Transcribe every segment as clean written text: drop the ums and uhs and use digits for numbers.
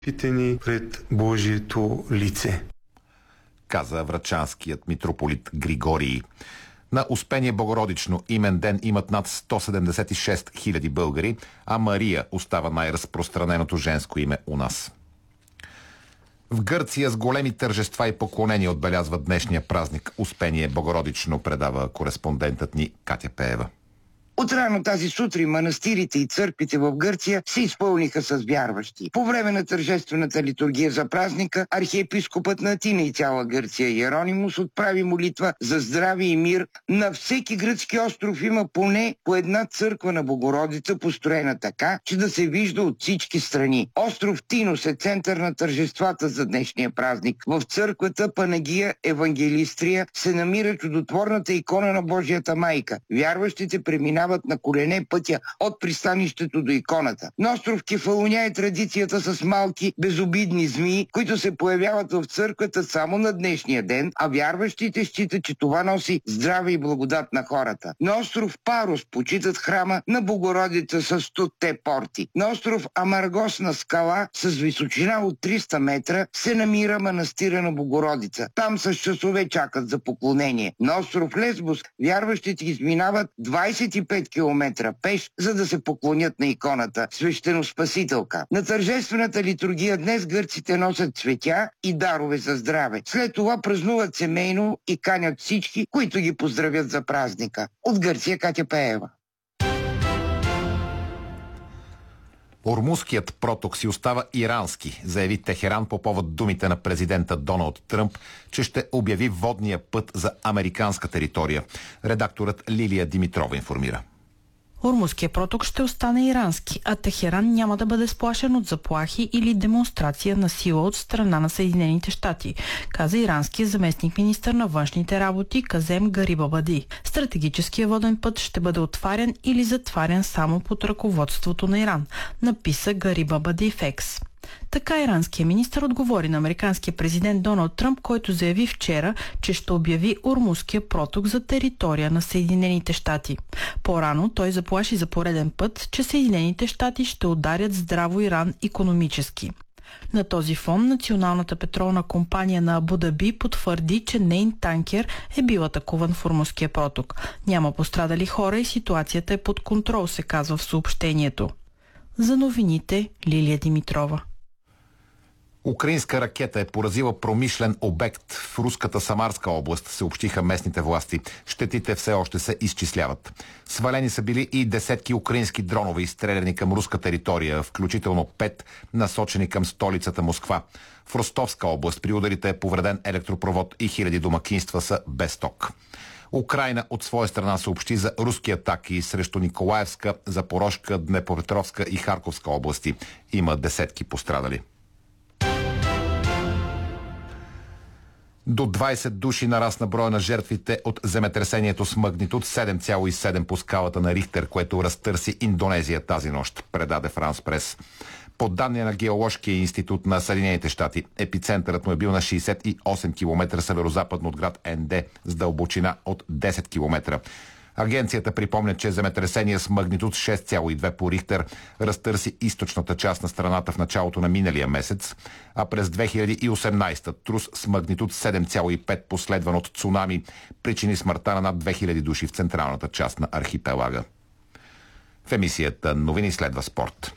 Питани пред Божието лице, каза врачанският митрополит Григорий. На Успение Богородично имен ден имат над 176 000 българи, а Мария остава най-разпространеното женско име у нас. В Гърция с големи тържества и поклонения отбелязва днешния празник Успение Богородично, предава кореспондентът ни Катя Пеева. Отрано тази сутрин манастирите и църквите в Гърция се изпълниха с вярващи. По време на тържествената литургия за празника, архиепископът на Атина и цяла Гърция Иеронимус отправи молитва за здраве и мир. На всеки гръцки остров има поне по една църква на Богородица, построена така, че да се вижда от всички страни. Остров Тинос е център на тържествата за днешния празник. В църквата Панагия Евангелистрия се намира чудотворната икона на Божията майка. Вярващите преминават на колене пътя от пристанището до иконата. На остров Кефалония е традицията с малки безобидни змии, които се появяват в църквата само на днешния ден, а вярващите считат, че това носи здраве и благодат на хората. На остров Парос почитат храма на Богородица с 100 порти. На остров Амаргосна скала с височина от 300 метра се намира манастира на Богородица. Там с часове чакат за поклонение. На остров Лесбос вярващите изминават 25 километра пеш, за да се поклонят на иконата Свещеноспасителка. На тържествената литургия днес гърците носят цветя и дарове за здраве. След това празнуват семейно и канят всички, които ги поздравят за празника. От Гърция Катя Пеева. Ормузският проток си остава ирански, заяви Техеран по повод думите на президента Доналд Тръмп, че ще обяви водния път за американска територия. Редакторът Лилия Димитрова информира. Ормузският проток ще остане ирански, а Техеран няма да бъде сплашен от заплахи или демонстрация на сила от страна на Съединените щати, каза иранският заместник-министър на външните работи Казем Гарибабади. Стратегическият воден път ще бъде отварян или затварян само под ръководството на Иран, написа Гарибабади в Екс. Така иранският министър отговори на американския президент Доналд Тръмп, който заяви вчера, че ще обяви Ормузския проток за територия на Съединените щати. По-рано той заплаши за пореден път, че Съединените щати ще ударят здраво Иран икономически. На този фон Националната петролна компания на Абу Даби потвърди, че нейн танкер е бил атакуван в Ормузския проток. Няма пострадали хора и ситуацията е под контрол, се казва в съобщението. За новините Лилия Димитрова. Украинска ракета е поразила промишлен обект в руската Самарска област, съобщиха местните власти. Щетите все още се изчисляват. Свалени са били и десетки украински дронове, изстреляни към руска територия, включително 5 насочени към столицата Москва. В Ростовска област при ударите е повреден електропровод и хиляди домакинства са без ток. Украйна от своя страна съобщи за руски атаки срещу Николаевска, Запорожка, Днепропетровска и Харковска области. Има десетки пострадали. До 20 души нарасна броя на жертвите от земетресението с магнитуд 7,7 по скалата на Рихтер, което разтърси Индонезия тази нощ, предаде Франс Прес. По данни на Геоложкия институт на Съединените щати, епицентърът му е бил на 68 км северозападно от град Енде с дълбочина от 10 км. Агенцията припомня, че земетресение с магнитуд 6,2 по Рихтер разтърси източната част на страната в началото на миналия месец, а през 2018 трус с магнитуд 7,5 последван от цунами причини смъртта на над 2000 души в централната част на архипелага. В емисията новини следва спорт.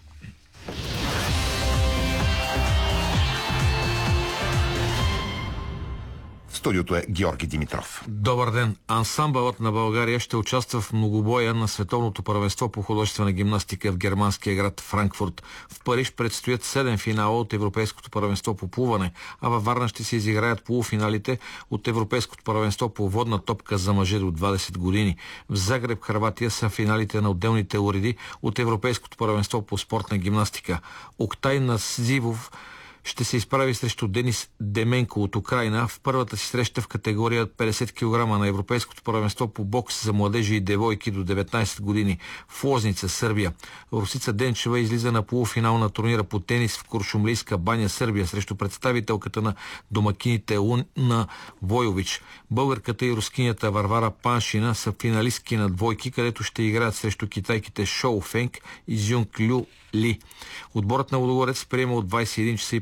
Студиото е Георги Димитров. Добър ден! Ансамбълът на България ще участва в многобоя на Световното първенство по художествена гимнастика в германския град Франкфурт. В Париж предстоят 7 финала от Европейското първенство по плуване, а във Варна ще се изиграят полуфиналите от Европейското първенство по водна топка за мъже до 20 години. В Загреб, Хърватия са финалите на отделните уреди от Европейското първенство по спортна гимнастика. Октай Називов ще се изправи срещу Денис Деменко от Украйна в първата си среща в категория 50 кг на Европейското първенство по бокс за младежи и девойки до 19 години в Лозница, Сърбия. Русица Денчева излиза на полуфинал на турнира по тенис в Куршумлийска баня, Сърбия, срещу представителката на домакините Луна Войович. Българката и рускинята Варвара Паншина са финалистки на двойки, където ще играят срещу китайките Шоу Фенг и Зюнг Лю Ли. Отборът на Лудогорец приема от 21 часа и